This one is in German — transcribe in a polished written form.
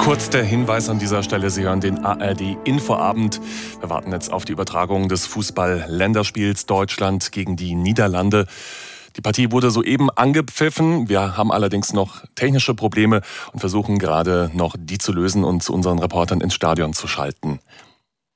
Kurz der Hinweis an dieser Stelle, Sie hören den ARD-Infoabend. Wir warten jetzt auf die Übertragung des Fußball-Länderspiels Deutschland gegen die Niederlande. Die Partie wurde soeben angepfiffen. Wir haben allerdings noch technische Probleme und versuchen gerade noch die zu lösen und zu unseren Reportern ins Stadion zu schalten.